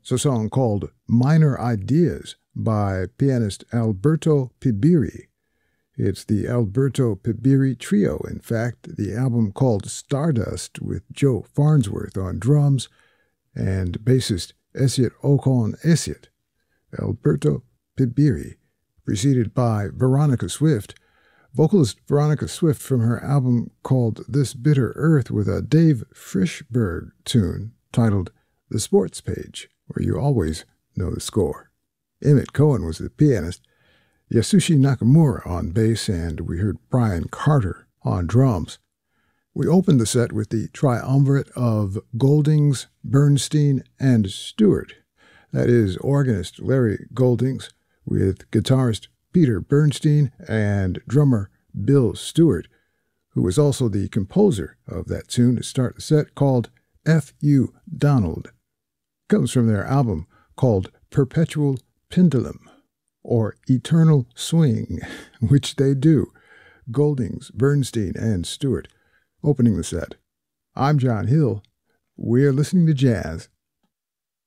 It's a song called Minor Ideas by pianist Alberto Pibiri. It's the Alberto Pibiri Trio, in fact, the album called Stardust with Joe Farnsworth on drums and bassist Esiet Okon Esiet. Alberto Pibiri, preceded by Veronica Swift, vocalist Veronica Swift from her album called This Bitter Earth with a Dave Frischberg tune titled The Sports Page, where you always know the score. Emmett Cohen was the pianist, Yasushi Nakamura on bass, and we heard Brian Carter on drums. We opened the set with the triumvirate of Goldings, Bernstein, and Stewart. That is, organist Larry Goldings with guitarist Peter Bernstein and drummer Bill Stewart, who was also the composer of that tune to start the set called F.U. Donald. Comes from their album called Perpetual Pendulum, or Eternal Swing, which they do. Goldings, Bernstein, and Stewart opening the set. I'm John Hill. We're listening to jazz.